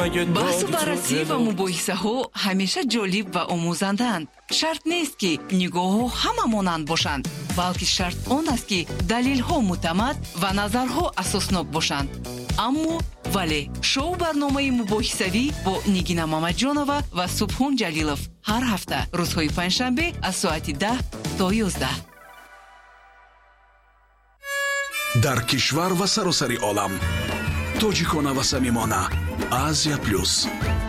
بحث و بررسی و مباحثه ها همیشه جالب و آموزندند. شرط نیست که نگاه ها همه مانند باشند، بلکه شرط آن است که دلیل ها معتمد و نظرها اساسناک باشند. اما ولی شو برنامه مباحثوی با نگینا مامدجانова و سبحان جلیلов هر هفته روزهای پنجشنبه از ساعت 10 تا 11 در کشور و سراسر عالم، تاجیکانه و صمیمانه، Азия+.